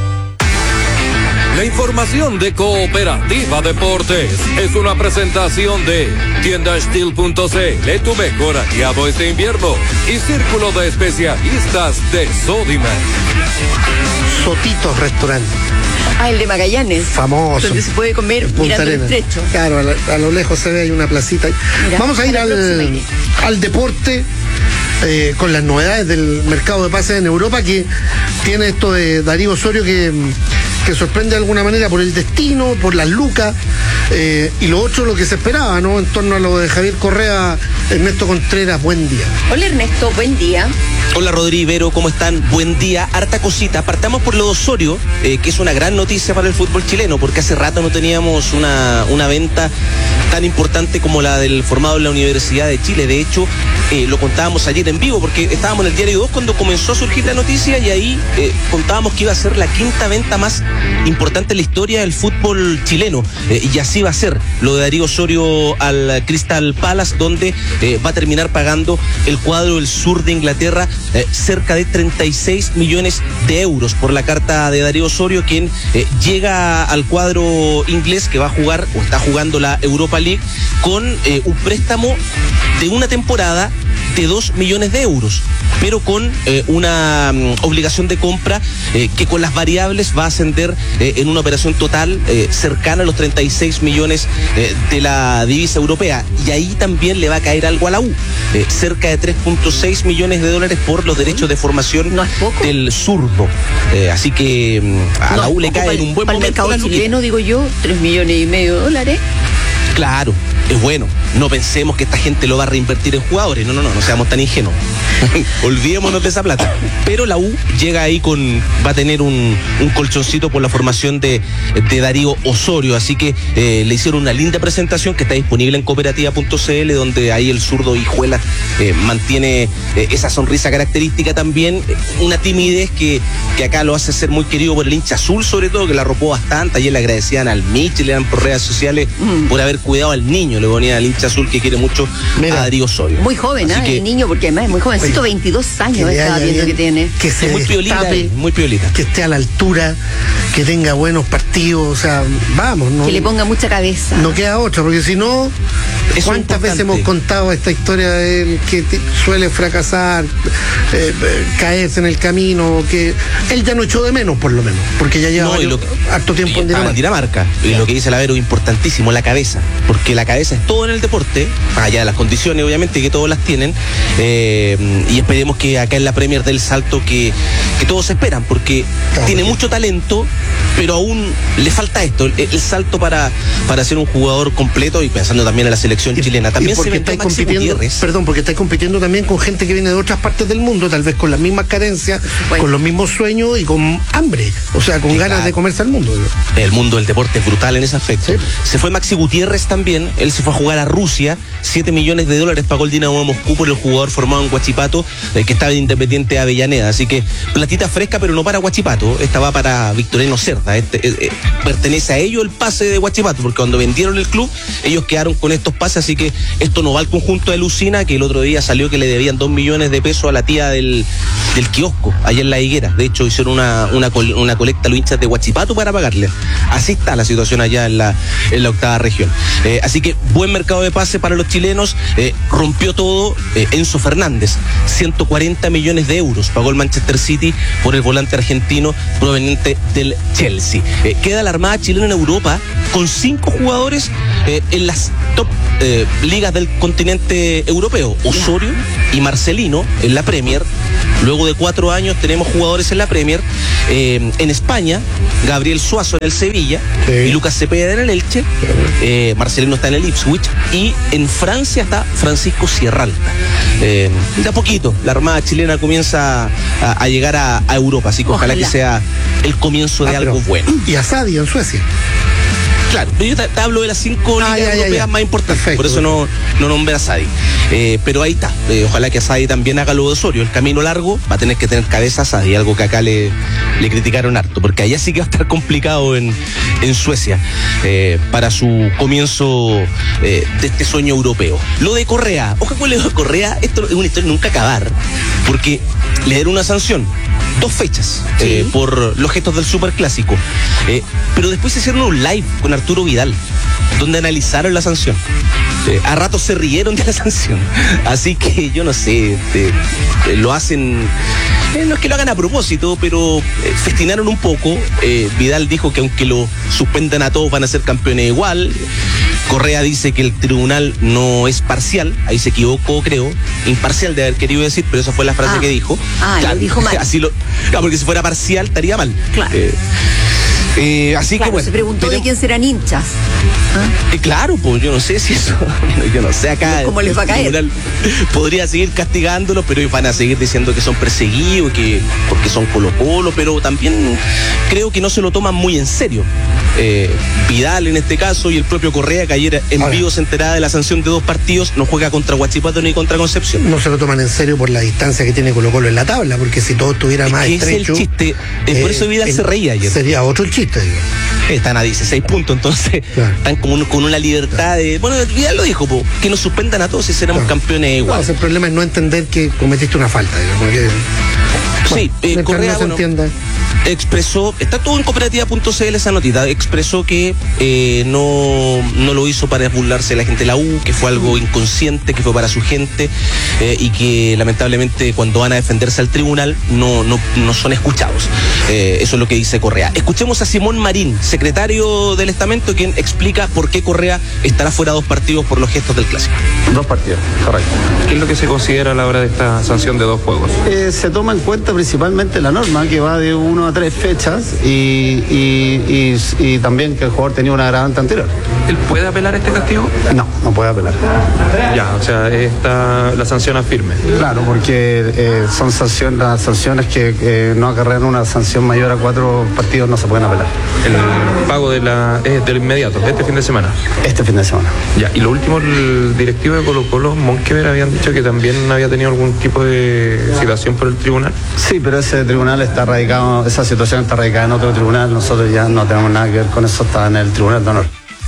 La información de Cooperativa Deportes es una presentación de tienda steel punto c l, tu mejor aliado este invierno, y Círculo de Especialistas de Sodimac. Sotitos Restaurante. Ah, el de Magallanes. Famoso. Donde se puede comer Punta mirando el Arenas. estrecho. Claro, a, la, a lo lejos se ve ahí una placita. Ahí. Mira, Vamos a ir al, al deporte. Eh, con las novedades del mercado de pases en Europa, que tiene esto de Darío Osorio que, que sorprende de alguna manera por el destino, por las lucas, eh, y lo otro, lo que se esperaba, ¿no? En torno a lo de Javier Correa. Ernesto Contreras, buen día. Hola Ernesto, buen día. Hola Rodri, Vero, ¿cómo están? Buen día, harta cosita. Partamos por lo de Osorio, eh, que es una gran noticia para el fútbol chileno, porque hace rato no teníamos una, una venta tan importante como la del formado en la Universidad de Chile. De hecho, eh, lo contábamos ayer en vivo, porque estábamos en el Diario dos cuando comenzó a surgir la noticia, y ahí eh, contábamos que iba a ser la quinta venta más importante en la historia del fútbol chileno. Eh, y así va a ser lo de Darío Osorio al Crystal Palace, donde eh, va a terminar pagando el cuadro del sur de Inglaterra eh, cerca de treinta y seis millones de euros por la carta de Darío Osorio, quien eh, llega al cuadro inglés, que va a jugar o está jugando la Europa League, con eh, un préstamo de una temporada de dos millones de euros, pero con eh, una um, obligación de compra eh, que con las variables va a ascender eh, en una operación total eh, cercana a los treinta y seis millones eh, de la divisa europea. Y ahí también le va a caer algo a la U, eh, cerca de tres punto seis millones de dólares por los derechos de formación no del zurdo. Eh, así que um, a no, la U le cae para, en un buen para momento. el mercado chileno, digo yo, tres millones y medio de dólares. Claro, es bueno. No pensemos que esta gente lo va a reinvertir en jugadores. No, no, no, no seamos tan ingenuos. Olvidémonos de esa plata. Pero la U llega ahí con, va a tener un, un colchoncito por la formación de, de Darío Osorio. Así que eh, le hicieron una linda presentación que está disponible en cooperativa punto c l, donde ahí el zurdo Hijuela eh, mantiene eh, esa sonrisa característica también. Una timidez que, que acá lo hace ser muy querido por el hincha azul, sobre todo, que la arropó bastante. Ayer le agradecían al Mitchell, le dan por redes sociales mm. por haber cuidado al niño. Le ponía al hincha azul que quiere mucho Mira, a Darío Osorio. Muy joven, ¿eh? Que, el niño, porque además es muy jovencito, veintidós años estaba viendo que tiene. Que se es muy piolita, destape, muy piolita. Que esté a la altura, que tenga buenos partidos, o sea, vamos. No, que le ponga mucha cabeza. No queda otra, porque si no, es ¿cuántas veces hemos contado esta historia de él que te, suele fracasar, eh, caerse en el camino, que él ya no echó de menos, por lo menos, porque ya lleva no, harto tiempo en Dinamarca. En Dinamarca. Y lo que dice Lavero, importantísimo, la cabeza, porque la cabeza es todo en el deporte, allá de las condiciones, obviamente, que todos las tienen, eh, y esperemos que acá en la Premier dé el salto que, que todos esperan, porque claro, tiene mucho talento, pero aún le falta esto, el, el salto para, para ser un jugador completo, y pensando también en la selección y, chilena. También se está compitiendo, perdón, porque está compitiendo también con gente que viene de otras partes del mundo, tal vez con las mismas carencias, bueno, con los mismos sueños y con hambre, o sea, con sí, ganas claro, de comerse al mundo. El mundo del deporte es brutal en ese aspecto. Sí. Se fue Maxi Gutiérrez también, él se fue a jugar a Rusia, siete millones de dólares pagó el Dinamo de Moscú por el jugador formado en Huachipato, eh, que estaba en Independiente Avellaneda, así que platita fresca, pero no para Huachipato, esta va para Victoriano Cerda, este, eh, eh, pertenece a ellos el pase de Huachipato, porque cuando vendieron el club, ellos quedaron con estos pases, así que esto no va al conjunto de Lucina, que el otro día salió que le debían dos millones de pesos a la tía del, del kiosco, allá en La Higuera. De hecho, hicieron una, una, una colecta a los hinchas de Huachipato para pagarle. Así está la situación allá en la, en la octava región. Eh, así que buen mercado de pase para los chilenos, eh, rompió todo eh, Enzo Fernández, ciento cuarenta millones de euros pagó el Manchester City por el volante argentino proveniente del Chelsea. Eh, queda la Armada chilena en Europa con cinco jugadores eh, en las top eh, ligas del continente europeo, Osorio y Marcelino en la Premier. Luego de cuatro años tenemos jugadores en la Premier. Eh, en España, Gabriel Suazo en el Sevilla, sí, y Lucas Cepeda en el Elche, eh, Marcelino está en el Ipswich, y en Francia está Francisco Sierralta. Eh, de a poquito la Armada chilena comienza a, a llegar a, a Europa, así que ojalá, ojalá que sea el comienzo de ah, algo bueno. Y a Sadi en Suecia. Claro, yo te, te hablo de las cinco ah, ligas ya, europeas ya, ya. más importantes. Perfecto. Por eso no, no nombré a Sadi. Eh, pero ahí está. Eh, ojalá que Sadi también haga lo de Osorio. El camino largo va a tener que tener cabeza a Sadi, algo que acá le, le criticaron harto, porque allá sí que va a estar complicado en, en Suecia eh, para su comienzo eh, de este sueño europeo. Lo de Correa, ojo con lo de Correa, esto es una historia nunca acabar, porque le dieron una sanción. Dos fechas sí. eh, por los gestos del Superclásico. Eh, pero después se hicieron un live con Arturo Vidal, donde analizaron la sanción. Eh, a ratos se rieron de la sanción. Así que yo no sé, eh, eh, lo hacen... Eh, no es que lo hagan a propósito, pero eh, festinaron un poco. Eh, Vidal dijo que aunque lo suspendan a todos van a ser campeones igual. Correa dice que el tribunal no es parcial, ahí se equivocó, creo, imparcial de haber querido decir, pero esa fue la frase ah, que dijo. Ah, claro, lo dijo mal. Así lo, claro, porque si fuera parcial estaría mal. Claro. Eh, Eh, así claro, que bueno. Se preguntó pero, de quién serán hinchas. ¿Ah? Eh, claro, pues yo no sé si eso. Yo no sé acá. ¿Cómo les va a caer? Podría seguir castigándolos, pero ellos van a seguir diciendo que son perseguidos, que porque son Colo-Colo, pero también creo que no se lo toman muy en serio. Eh, Vidal en este caso y el propio Correa, que ayer en vivo se enteraba de la sanción de dos partidos, no juega contra Huachipato ni contra Concepción. No se lo toman en serio por la distancia que tiene Colo-Colo en la tabla, porque si todo estuviera más estrecho. Es el chiste. Eh, por eso Vidal eh, se reía ayer. Sería otro el chiste. Están a dieciséis puntos, entonces claro. Están como un, con una libertad claro. de... Bueno, ya lo dijo, po, que nos suspendan a todos y seremos claro. campeones igual. No, el problema es no entender que cometiste una falta, digamos. Que, sí, bueno, eh, Correa, no se bueno, entienda. Expresó, está todo en cooperativa punto c l esa notita, expresó que eh, no, no lo hizo para burlarse de la gente de la U, que fue algo inconsciente, que fue para su gente eh, y que lamentablemente cuando van a defenderse al tribunal no, no, no son escuchados. Eh, eso es lo que dice Correa. Escuchemos a Simón Marín, secretario del estamento, quien explica por qué Correa estará fuera dos partidos por los gestos del Clásico. Dos partidos, correcto. ¿Qué es lo que se considera a la hora de esta sanción de dos juegos? Eh, se toma en cuenta principalmente la norma que va de uno a tres fechas y, y, y, y también que el jugador tenía una agravante anterior. ¿Él puede apelar este castigo? No, no puede apelar. Ya, o sea, esta, la sanción es firme. Claro, porque eh, son sanciones, las sanciones que eh, no acarrean una sanción mayor a cuatro partidos no se pueden apelar. El pago de la es del inmediato, este fin de semana. Este fin de semana. Ya, y lo último, el directivo de Colo Colo, Monkever, habían dicho que también había tenido algún tipo de citación por el tribunal. Sí, pero ese tribunal está radicado, esa situación está radicada en otro tribunal, nosotros ya no tenemos nada que ver con eso, está en el Tribunal de Honor.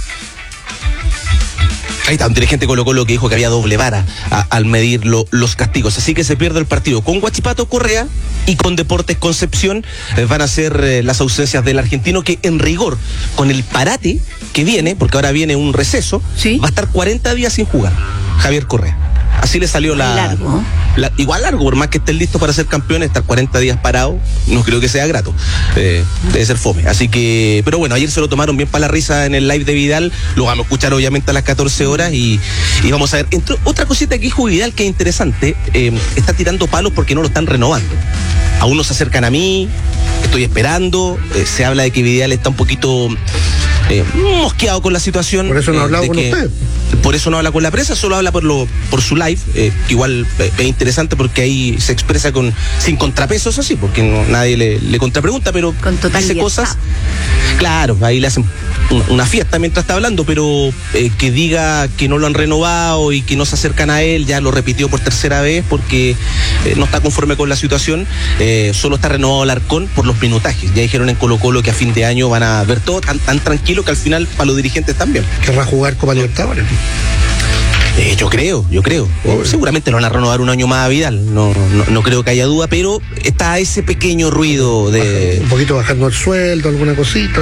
Ahí está, un dirigente Colo Colo que dijo que había doble vara a, al medir lo, los castigos. Así que se pierde el partido con Huachipato Correa y con Deportes Concepción. Eh, van a ser eh, las ausencias del argentino que en rigor, con el parate que viene, porque ahora viene un receso, ¿sí? Va a estar cuarenta días sin jugar, Javier Correa. Así le salió la, largo. la... Igual largo, por más que estén listos para ser campeones, estar cuarenta días parado, no creo que sea grato. Eh, debe ser fome. Así que, pero bueno, ayer se lo tomaron bien para la risa en el live de Vidal. Lo vamos a escuchar obviamente a las catorce horas y, y vamos a ver. Entre, otra cosita que dijo Vidal que es interesante, eh, está tirando palos porque no lo están renovando. Aún no se acercan a mí, estoy esperando. Eh, se habla de que Vidal está un poquito eh, mosqueado con la situación. Por eso no ha hablado eh, con que, usted. Por eso no habla con la prensa, solo habla por lo por su live, eh, que igual eh, es interesante porque ahí se expresa con sin contrapesos así, porque no, nadie le, le contrapregunta, pero con total dice libertad. Cosas. Claro, ahí le hacen una, una fiesta mientras está hablando, pero eh, que diga que no lo han renovado y que no se acercan a él, ya lo repitió por tercera vez porque eh, no está conforme con la situación. Eh, solo está renovado Alarcón por los minutajes. Ya dijeron en Colo Colo que a fin de año van a ver todo tan, tan tranquilo que al final para los dirigentes también. ¿Querrá jugar Copa Libertadores? Eh, yo creo, yo creo. Eh, seguramente lo van a renovar un año más a Vidal, no, no, no creo que haya duda, pero está ese pequeño ruido de... Un poquito bajando el sueldo, alguna cosita.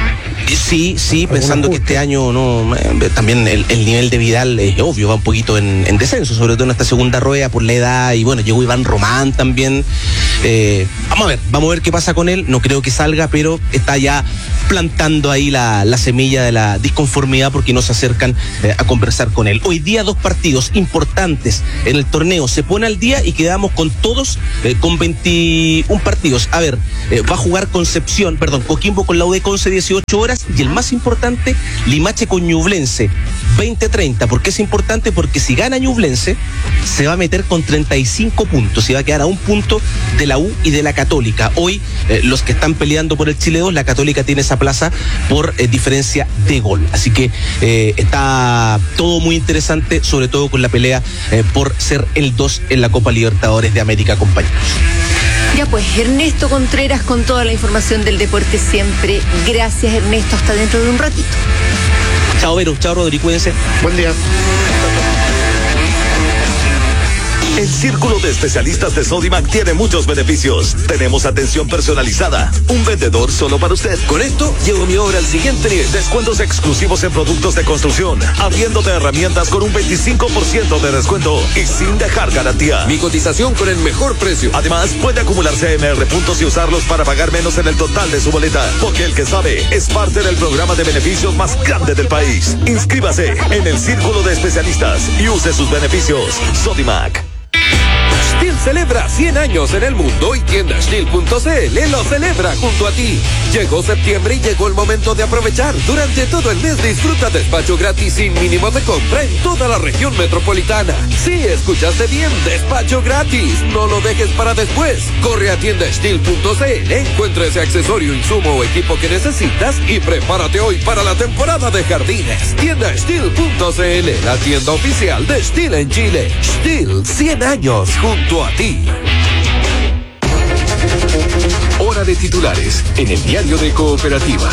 Sí, sí, pensando que este año no eh, también el, el nivel de Vidal es obvio, va un poquito en, en descenso, sobre todo en esta segunda rueda por la edad, y bueno, llegó Iván Román también. Eh, vamos a ver, vamos a ver qué pasa con él, no creo que salga, pero está ya plantando ahí la, la semilla de la disconformidad porque no se acercan eh, a conversar con él. Hoy día dos partidos importantes en el torneo, se pone al día y quedamos con todos eh, con veintiún partidos. A ver, eh, va a jugar Concepción, perdón, Coquimbo con la U D Conce dieciocho horas y el más importante, Limache con Ñublense veinte treinta. ¿Por qué es importante? Porque si gana Ñublense se va a meter con treinta y cinco puntos y va a quedar a un punto de la U y de la Católica. Hoy eh, los que están peleando por el Chile dos, la Católica tiene esa plaza por eh, diferencia de gol. Así que eh, está todo muy interesante, sobre todo con la pelea eh, por ser el dos en la Copa Libertadores de América, compañeros. Ya pues, Ernesto Contreras con toda la información del deporte siempre. Gracias, Ernesto, hasta dentro de un ratito. Chao, Vero, chao, Rodri, cuídense. Buen día. El Círculo de Especialistas de Sodimac tiene muchos beneficios. Tenemos atención personalizada, un vendedor solo para usted. Con esto, llevo mi obra al siguiente nivel. Descuentos exclusivos en productos de construcción, abriéndote herramientas con un veinticinco por ciento de descuento y sin dejar garantía. Mi cotización con el mejor precio. Además, puede acumular C M R puntos y usarlos para pagar menos en el total de su boleta. Porque el que sabe es parte del programa de beneficios más grande del país. Inscríbase en el Círculo de Especialistas y use sus beneficios. Sodimac. Stihl celebra cien años en el mundo y tienda Stihl punto c l lo celebra junto a ti. Llegó septiembre y llegó el momento de aprovechar. Durante todo el mes disfruta despacho gratis sin mínimo de compra en toda la región metropolitana. Sí, escuchaste bien, despacho gratis. No lo dejes para después. Corre a tienda Stihl punto c l, encuentra ese accesorio, insumo o equipo que necesitas y prepárate hoy para la temporada de jardines. Tienda Stihl punto c l, la tienda oficial de Stihl en Chile. Stihl, cien años junto a ti. Hora de titulares en el diario de Cooperativa.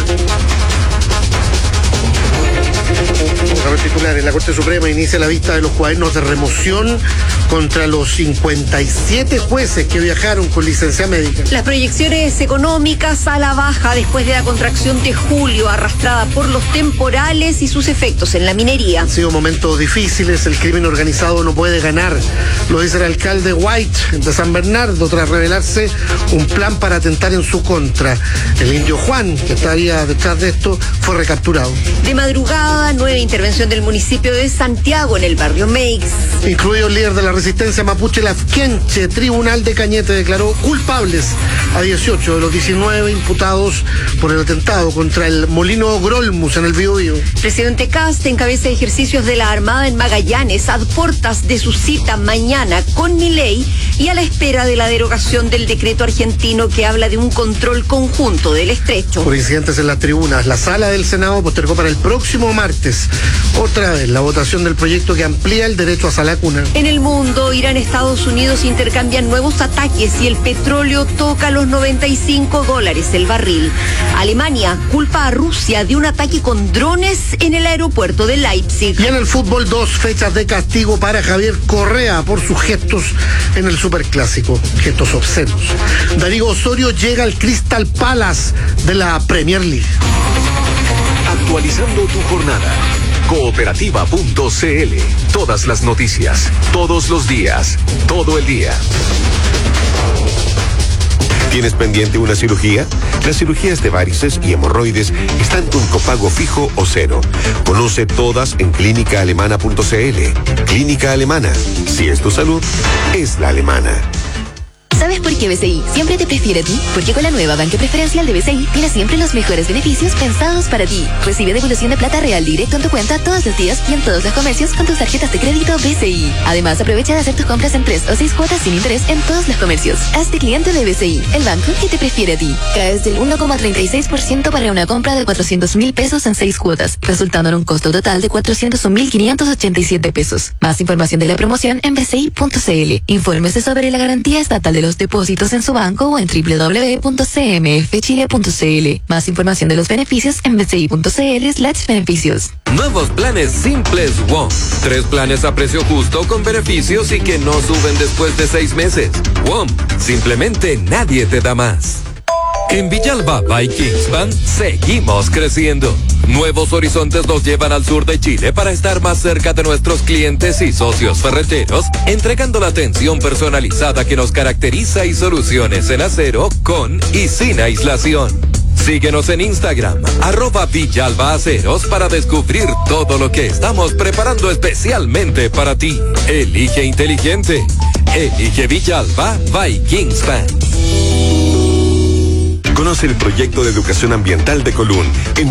Vamos a ver titulares. La Corte Suprema inicia la vista de los cuadernos de remoción contra los cincuenta y siete jueces que viajaron con licencia médica. Las proyecciones económicas a la baja después de la contracción de julio arrastrada por los temporales y sus efectos en la minería. Han sido momentos difíciles, el crimen organizado no puede ganar, lo dice el alcalde White de San Bernardo tras revelarse un plan para atentar en su contra. El indio Juan, que estaría detrás de esto, fue recapturado. De madrugada, nueve intervenciones intervención del municipio de Santiago en el barrio Meix. Incluido el líder de la resistencia mapuche Lafkenche, Tribunal de Cañete declaró culpables a dieciocho de los diecinueve imputados por el atentado contra el Molino Grolmus en el Biobío. Presidente Kast encabeza ejercicios de la Armada en Magallanes a puertas de su cita mañana con Milei y a la espera de la derogación del decreto argentino que habla de un control conjunto del estrecho. Por incidentes en las tribunas, la sala del Senado postergó para el próximo martes otra vez la votación del proyecto que amplía el derecho a salacuna. En el mundo, Irán y Estados Unidos intercambian nuevos ataques y el petróleo toca los noventa y cinco dólares el barril. Alemania culpa a Rusia de un ataque con drones en el aeropuerto de Leipzig. Y en el fútbol, dos fechas de castigo para Javier Correa por sus gestos en el Superclásico, gestos obscenos. Darío Osorio llega al Crystal Palace de la Premier League. Actualizando tu jornada. Cooperativa punto c l. Todas las noticias, todos los días, todo el día. ¿Tienes pendiente una cirugía? Las cirugías de varices y hemorroides están con copago fijo o cero. Conoce todas en clínica alemana punto c l. Clínica Alemana. Si es tu salud, es la alemana. ¿Sabes por qué B C I siempre te prefiere a ti? Porque con la nueva banca preferencial de B C I tienes siempre los mejores beneficios pensados para ti. Recibe devolución de plata real directo en tu cuenta todos los días y en todos los comercios con tus tarjetas de crédito B C I. Además, aprovecha de hacer tus compras en tres o seis cuotas sin interés en todos los comercios. Hazte cliente de B C I, el banco que te prefiere a ti. Caes del uno coma treinta y seis por ciento para una compra de cuatrocientos mil pesos en seis cuotas, resultando en un costo total de cuatrocientos un mil quinientos ochenta y siete pesos. Más información de la promoción en b c i punto c l. Infórmese sobre la garantía estatal de los depósitos en su banco o en w w w punto c m f chile punto c l. Más información de los beneficios en b c i punto c l slash beneficios. Nuevos planes simples WOM. Tres planes a precio justo con beneficios y que no suben después de seis meses. WOM. Simplemente nadie te da más. En Villalba by Kingspan seguimos creciendo. Nuevos horizontes nos llevan al sur de Chile para estar más cerca de nuestros clientes y socios ferreteros, entregando la atención personalizada que nos caracteriza y soluciones en acero con y sin aislación. Síguenos en Instagram, arroba Villalba Aceros, para descubrir todo lo que estamos preparando especialmente para ti. Elige inteligente. Elige Villalba by Kingspan. Conoce el proyecto de educación ambiental de Colún en